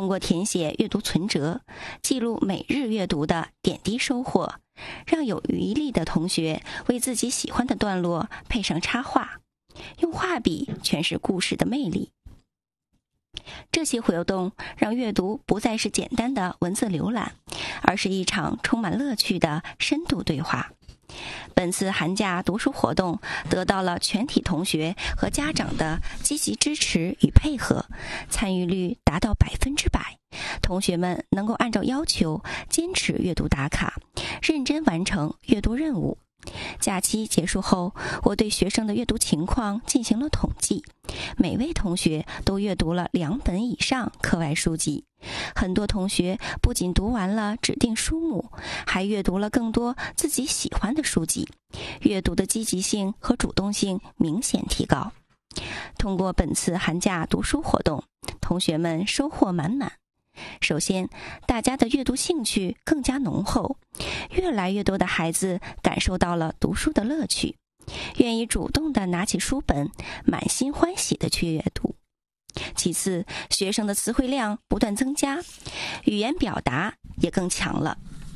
通过填写阅读存折，记录每日阅读的点滴收获，让有余力的同学为自己喜欢的段落配上插画，用画笔诠释故事的魅力。这些活动让阅读不再是简单的文字浏览，而是一场充满乐趣的深度对话。本次寒假读书活动得到了全体同学和家长的积极支持与配合，参与率达到100%。同学们能够按照要求坚持阅读打卡，认真完成阅读任务。假期结束后，我对学生的阅读情况进行了统计，每位同学都阅读了2本以上课外书籍。很多同学不仅读完了指定书目，还阅读了更多自己喜欢的书籍，阅读的积极性和主动性明显提高。通过本次寒假读书活动，同学们收获满满。首先，大家的阅读兴趣更加浓厚，越来越多的孩子感受到了读书的乐趣，愿意主动地拿起书本，满心欢喜地去阅读。其次，学生的词汇量不断增加，语言表达也更强了，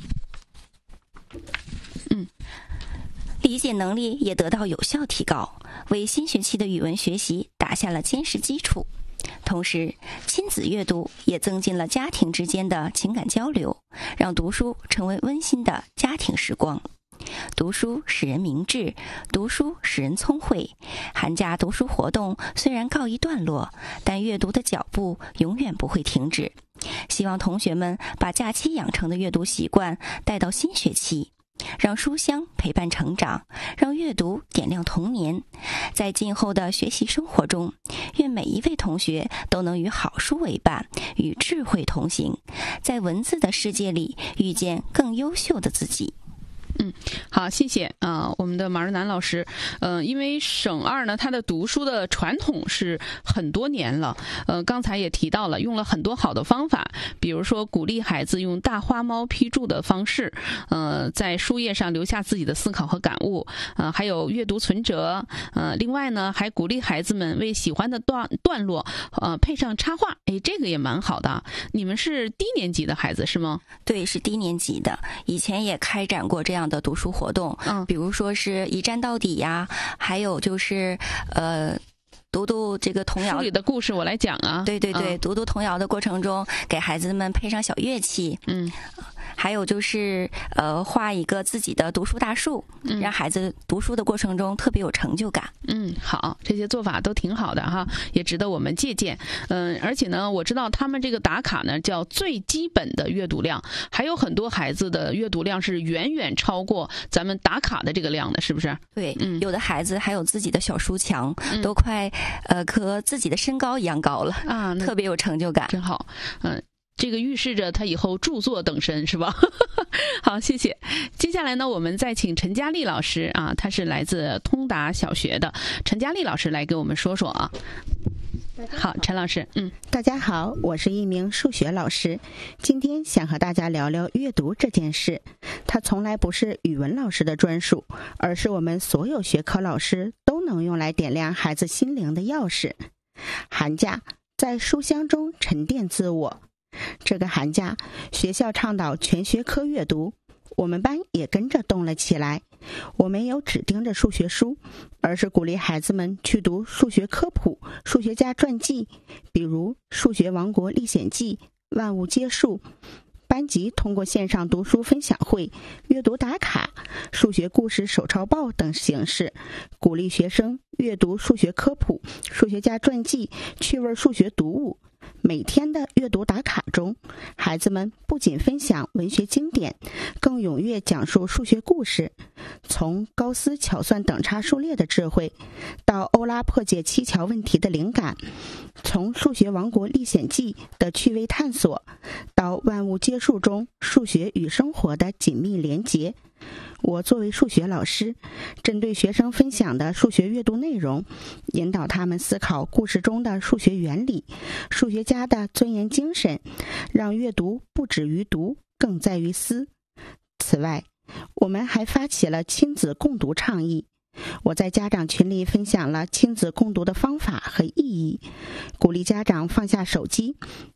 理解能力也得到有效提高，为新学期的语文学习打下了坚实基础。同时，亲子阅读也增进了家庭之间的情感交流，让读书成为温馨的家庭时光。读书使人明智，读书使人聪慧。寒假读书活动虽然告一段落，但阅读的脚步永远不会停止。希望同学们把假期养成的阅读习惯带到新学期，让书香陪伴成长，让阅读点亮童年。在今后的学习生活中，愿每一位同学都能与好书为伴，与智慧同行，在文字的世界里遇见更优秀的自己。 好，谢谢我们的马瑞南老师。因为省二呢，它的读书的传统是很多年了。刚才也提到了，用了很多好的方法，比如说鼓励孩子用大花猫批注的方式，在书页上留下自己的思考和感悟，还有阅读存折。另外呢，还鼓励孩子们为喜欢的段落，配上插画。这个也蛮好的。你们是低年级的孩子是吗？ 对，是低年级的。以前也开展过这样的读书活动，比如说是一站到底呀，还有就是读读这个童谣书里的故事我来讲啊。 对，读读童谣的过程中，给孩子们配上小乐器。还有就是画一个自己的读书大树，让孩子读书的过程中特别有成就感。 好，这些做法都挺好的哈，也值得我们借鉴。而且呢，我知道他们这个打卡呢叫最基本的阅读量，还有很多孩子的阅读量是远远超过咱们打卡的这个量的，是不是？ 对，有的孩子还有自己的小书墙，都快和自己的身高一样高了啊，特别有成就感， 真好。这个预示着他以后著作等身，是吧？好，谢谢。接下来呢，我们再请陈佳丽老师啊，她是来自通达小学的陈佳丽老师来给我们说说啊。好，陈老师。 大家好，我是一名数学老师，今天想和大家聊聊阅读这件事。它从来不是语文老师的专属，而是我们所有学科老师都能用来点亮孩子心灵的钥匙。寒假在书香中沉淀自我。这个寒假，学校倡导全学科阅读，我们班也跟着动了起来。我没有只盯着数学书，而是鼓励孩子们去读数学科普、数学家传记，比如《数学王国历险记》、《万物皆数》。班级通过线上读书分享会、阅读打卡、数学故事手抄报等形式，鼓励学生阅读数学科普、数学家传记、趣味数学读物。每天的阅读打卡中，孩子们不仅分享文学经典，更踊跃讲述数学故事，从高斯巧算等差数列的智慧，到欧拉破解七桥问题的灵感，从数学王国历险记的趣味探索，到万物皆数中数学与生活的紧密连结。我作为数学老师，针对学生分享的数学阅读内容，引导他们思考故事中的数学原理、数学家的钻研精神，让阅读不止于读，更在于思。此外，我们还发起了亲子共读倡议。我在家长群里分享了亲子共读的方法和意义，鼓励家长放下手机，